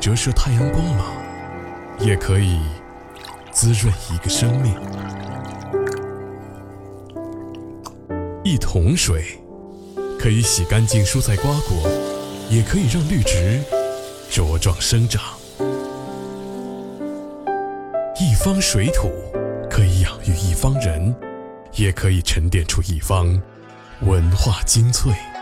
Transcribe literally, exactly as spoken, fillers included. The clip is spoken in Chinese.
折射太阳光芒，也可以滋润一个生命。一桶水可以洗干净蔬菜瓜果，也可以让绿植茁壮生长。一方水土可以养育一方人，也可以沉淀出一方文化精粹。